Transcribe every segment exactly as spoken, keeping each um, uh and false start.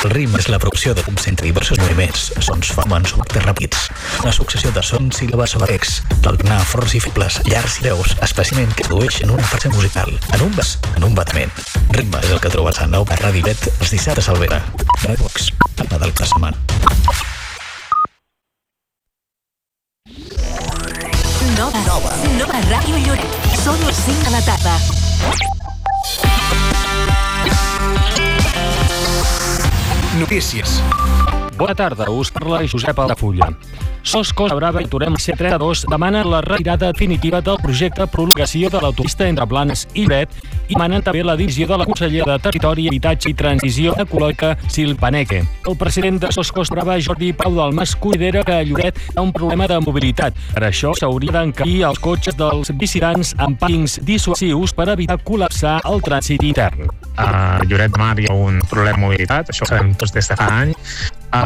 El ritme és la producció de grups entre diversos moviments, sons formen subtes ràpids, una successió de sons, síl·labes o batecs, d'alternar forts i febles, llargs i breus, especialment que es produeix en una frase musical, en un bas, en un batament. Ritme és el que trobes a nou a Ràdio Bet els dissabtes al vespre. Ràdio-Box, palma del setmana. Nova, Nova, Nova Ràdio Lloret. Són les cinc de la tarda. Notícies. Bona tarda, us parla Josep Altafulla. Sos Costa Brava i Torem C trenta-dos demanen la retirada definitiva del projecte prolongació de l'autopista entre Blanes i Lloret i demanen també la divisió de la consellera de Territori, Habitatge i Transició Ecològica, Silpaneque. El president de Sos Costa Brava, Jordi Pau Dalmas, considera que a Lloret hi ha un problema de mobilitat. Per això s'hauria d'encabir els cotxes dels visitants amb pàrquings dissuasius per evitar col·lapsar el trànsit intern. A Lloret de Mar hi ha un problema de mobilitat, això ho sabem tots des de fa anys.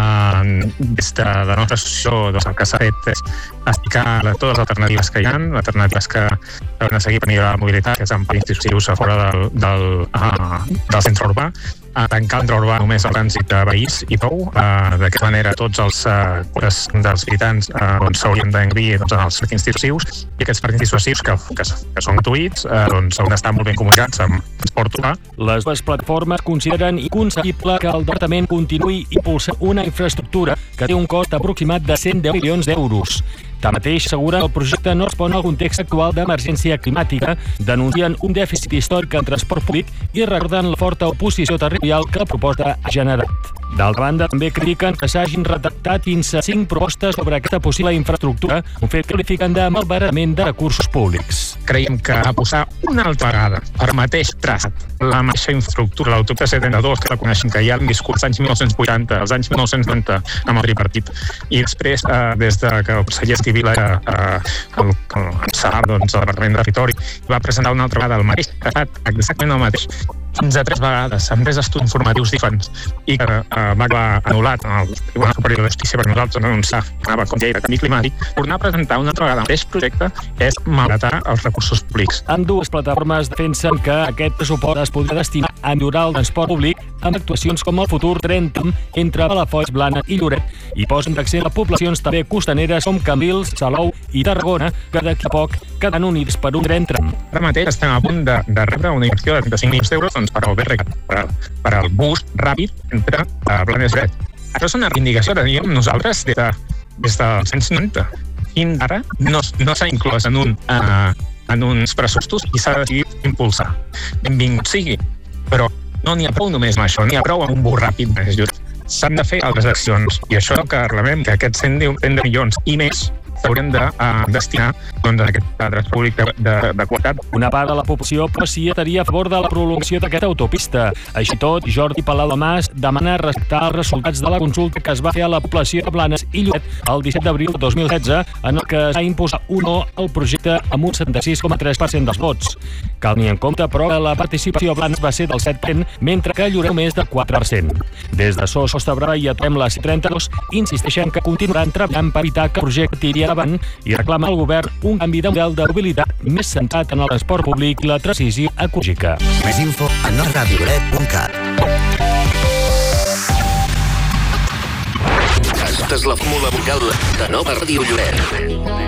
Uh, des de la nostra associació, doncs, el que s'ha fet és explicar totes les alternatives que hi ha, alternatives que han de seguir per millorar la mobilitat, que és amb pàrquings dissuasius a fora del, del, uh, del centre urbà, a tancar l'entre urbà només el trànsit de veïns i prou. Uh, D'aquesta manera tots els uh, cures dels visitants uh, doncs, s'haurien d'engabir doncs, en els pàrquings dissuasius, i aquests pàrquings dissuasius que, que, que són gratuïts uh, doncs, hauran d'estar molt ben comunicats amb transport urbà. Les dues plataformes consideren inconcebible que el departament continuï impulsant una infraestructura que té un cost aproximat de cent deu milions d'euros. Tanmateix, asseguren que el projecte no respon al context actual d'emergència climàtica, denuncien un dèficit històric en transport públic i recorden la forta oposició territorial que la proposta ha generat. D'altra banda, també critiquen que s'hagin redactat fins a cinc propostes sobre aquesta possible infraestructura, un fet que qualifiquen de malbaratament de recursos públics. Creiem que a posar una altra vegada per mateix traçat la mateixa infraestructura, l'autopista C trenta-dos, que la coneixem, que ja hem viscut els anys mil nou-cents vuitanta, els anys mil nou-cents noranta amb el tripartit, i després, eh, des de que el conseller Esquivila era eh, el, el, el Sar, doncs, el Departament de Territori, va presentar una altra vegada el mateix traçat, exactament el mateix, fins a tres vegades, amb tres estudis informatius diferents, i que eh, va acabar anul·lat en el Tribunal Superior de Justícia per nosaltres denunciar que anava com llei de canvi climàtic. Tornar a presentar una altra vegada el mateix projecte és malbaratar els recursos públics. Ambdues plataformes defensen que aquest pressupost es podria destinar a millorar el transport públic amb actuacions com el futur tren tram entre Palafolls, Blanes i Lloret, i posen d'accent a poblacions també costaneres com Cambrils, Salou i Tarragona, que d'aquí a poc quedaran units per un tren tram. Ara mateix estem a punt de, de rebre una inversió de trenta-cinc milions d'euros doncs, per al B R C A T, per, per al bus ràpid entre uh, Blanes i Lloret. Això és una reivindicació que teníem nosaltres des, de, des dels anys noranta. Fins ara no, no s'ha inclòs en, un, uh, en uns pressupostos i s'ha decidit impulsar. Benvingut sigui, però no n'hi ha prou només amb això, n'hi ha prou amb un bus ràpid més just. S'han de fer altres accions, i això que reclamem, que aquests cent deu milions i més s'haurien de uh, destinar doncs, a aquest transport públic de, de, de qualitat. Una part de la població però sí estaria a favor de la prolongació d'aquesta autopista. Així tot, Jordi Palau de Mas demana respectar els resultats de la consulta que es va fer a la població de Blanes i Lloret el disset d'abril de dos mil setze, en el que s'ha imposat un no al projecte amb un setanta-sis coma tres per cent dels vots. Cal tenir en compte, però, que la participació a Blanes va ser del set per cent, mentre que a Lloret només del quatre per cent. Des de Sos Costa Brava i Atem la C trenta-dos insisteixen que continuaran treballant per evitar que el projecte tiri endavant i reclama al govern un canvi de model de mobilitat més centrat en el transport públic i la transició ecològica. Més info a nova ràdio lloret punt cat. Aquesta és la fórmula vocal de Nova Ràdio Lloret.